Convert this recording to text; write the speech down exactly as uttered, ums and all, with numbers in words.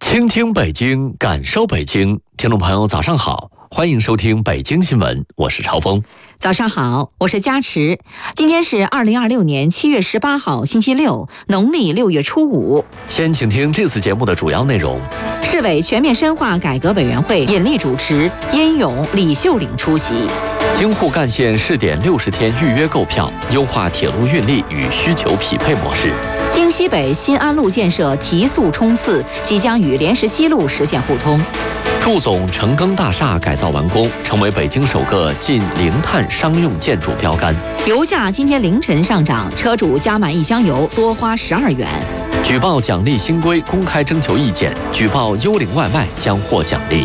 倾听北京，感受北京。听众朋友，早上好，欢迎收听北京新闻，我是朝峰。 早上好，我是佳池。今天是二零二六年七月十八号，星期六，农历六月初五。 先请听这次节目的主要内容。 市委全面深化改革委员会引力主持，殷勇、李秀岭出席。 京沪赣线试点六十天预约购票，优化铁路运力与需求匹配模式。 京西北新安路建设提速冲刺，即将与莲石西路实现互通。 祝总成庚大厦改造完工，成为北京首个进零碳商用建筑标杆。 油价今天凌晨上涨，车主加满一箱油多花十二元。 举报奖励新规公开征求意见，举报幽灵外卖将获奖励。